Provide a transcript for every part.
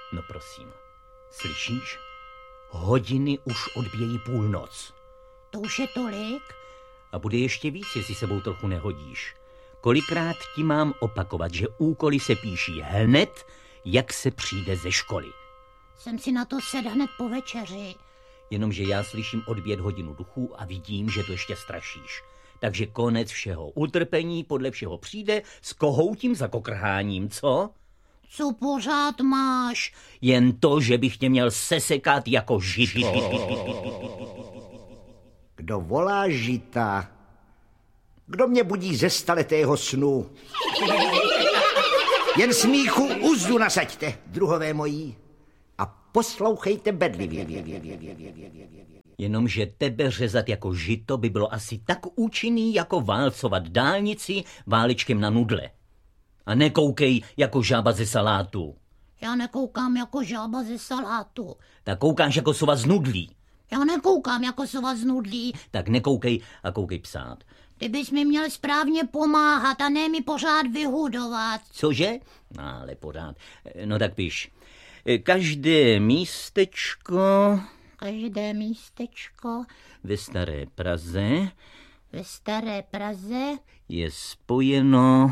No prosím, slyšíš? Hodiny už odbíjí půlnoc. To už je tolik? A bude ještě víc, jestli sebou trochu nehodíš. Kolikrát ti mám opakovat, že úkoly se píší hned, jak se přijde ze školy. Jsem si na to sedl hned po večeři. Jenomže já slyším odbět hodinu duchů a vidím, že to ještě strašíš. Takže konec všeho utrpení podle všeho přijde s kohoutím za kokrháním, co? Co pořád máš? Jen to, že bych tě měl sesekat jako žito. Kdo volá žita? Kdo mě budí ze staletého snu? Jen smíchu uzdu nasaďte, druhové mojí, a poslouchejte bedlivě. Jenomže tebe řezat jako žito by bylo asi tak účinný, jako válcovat dálnici válečkem na nudle. A nekoukej jako žába ze salátu. Já nekoukám jako žába ze salátu. Tak koukáš jako sova z nudlí. Já nekoukám jako sova z nudlí. Tak nekoukej a koukej psát. Ty bys mi měl správně pomáhat a ne mi pořád vyhudovat. Cože? Ale pořád. No tak píš. Každé místečko ve Staré Praze je spojeno...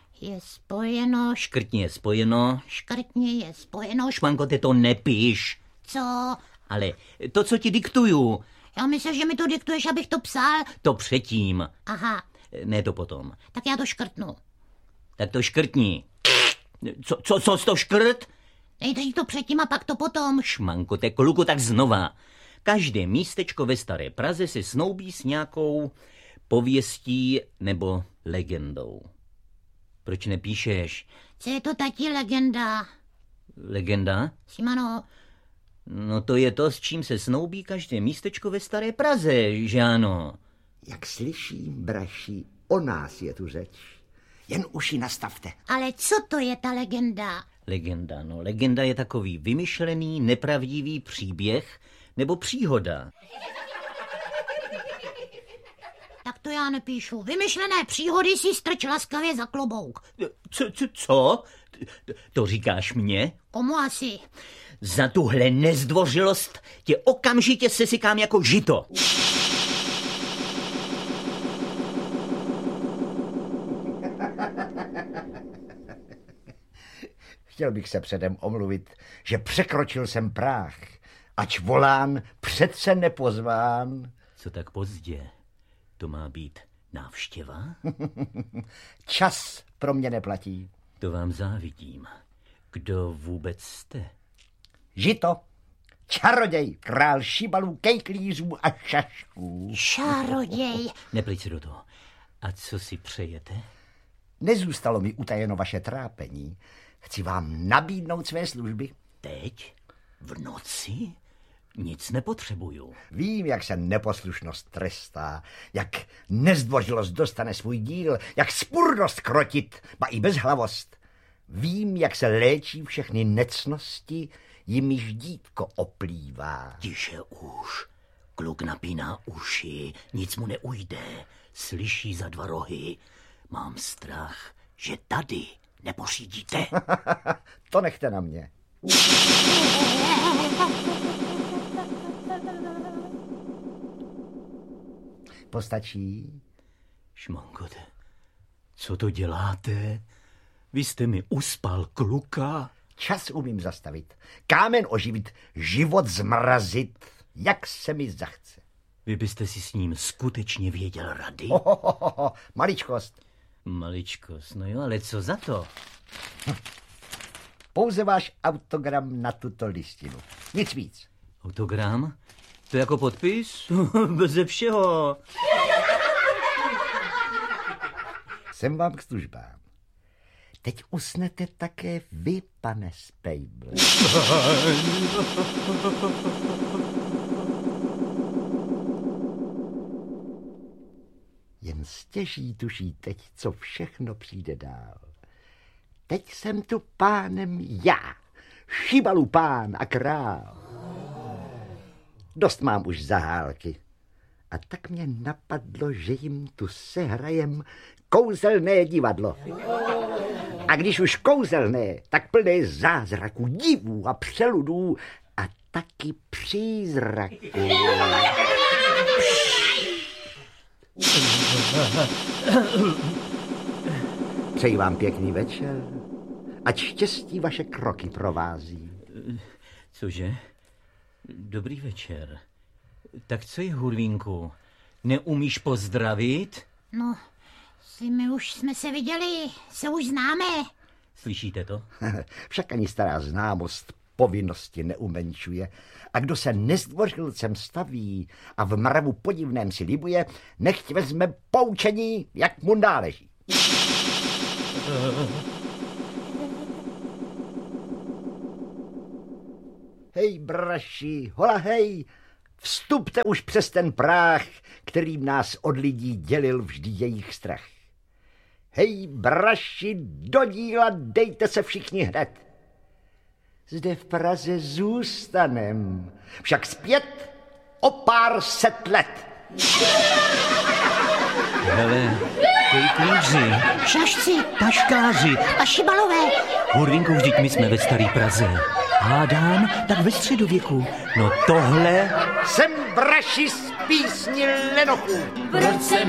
Škrtně je spojeno. Šmanko, ty to nepíš. Co? Ale to, co ti diktuju. Já myslím, že mi to diktuješ, abych to psal. To předtím. Aha. Ne to potom. Tak já to škrtnu. Tak to škrtni. Co to škrt? Nejdřív to předtím a pak to potom. Šmanko, te kluku, tak znova. Každé místečko ve Staré Praze se snoubí s nějakou pověstí nebo legendou. Proč nepíšeš? Co je to tati legenda? Legenda? Simano. No to je to, s čím se snoubí každé místečko ve Staré Praze, že ano? Jak slyším, braši, o nás je tu řeč. Jen uši nastavte. Ale co to je ta legenda? Legenda, no legenda je takový vymyšlený, nepravdivý příběh nebo příhoda. Tak to já nepíšu. Vymyšlené příhody si strč laskavě za klobouk. Co? To říkáš mně? Komu asi? Za tuhle nezdvořilost tě okamžitě sesikám jako žito. Chtěl bych se předem omluvit, že překročil jsem práh, ač volán, přece nepozván. Co tak pozdě? To má být návštěva? Čas pro mě neplatí. To vám závidím. Kdo vůbec jste? Žito, čaroděj, král šibalů, kejklířů a šašků. Čaroděj. Neplejte do toho. A co si přejete? Nezůstalo mi utajeno vaše trápení. Chci vám nabídnout své služby. Teď? V noci? Nic nepotřebuju. Vím, jak se neposlušnost trestá, jak nezdvořilost dostane svůj díl, jak spurnost krotit, ba i bezhlavost. Vím, jak se léčí všechny necnosti, jimiž dítko oplývá. Tiše už. Kluk napíná uši, nic mu neujde. Slyší za dva rohy. Mám strach, že tady nepořídíte. To nechte na mě. Postačí? Šmankote, co to děláte? Vy jste mi uspal kluka? Čas umím zastavit, kámen oživit, život zmrazit, jak se mi zachce. Vy byste si s ním skutečně věděl rady? Maličkost. Maličkost, no jo, ale co za to? Pouze váš autogram na tuto listinu. Nic víc. Autogram? To jako podpis? Beze všeho. Jsem vám k službám. Teď usnete také vy, pane Spejble. Jen stěží tuší teď, co všechno přijde dál. Teď jsem tu pánem já, Šibalů pán a král. Dost mám už zahálky. A tak mě napadlo, že jim tu sehrajem kouzelné divadlo. A když už kouzelné, tak plné zázraků, divů a přeludů a taky přízraků. Přeji vám pěkný večer, ať štěstí vaše kroky provází. Cože? Dobrý večer. Tak co je, Hurvínku? Neumíš pozdravit? No, my už jsme se viděli, se už známe. Slyšíte to? Však ani stará známost povinnosti neumenšuje. A kdo se nezdvořilcem staví a v mravu podivném si libuje, nechť vezme poučení, jak mu náleží. Hej, braši, hola hej, vstupte už přes ten práh, kterým nás od lidí dělil vždy jejich strach. Hej, braši, do díla dejte se všichni hned. Zde v Praze zůstanem, však zpět o pár set let. Hele, kejklíři, Šašci taškáři, a šibalové. Hurvínku, vždyť my jsme ve starý Praze. Hádám, tak ve středověku. No tohle... Jsem braši z písni lenochů. V roce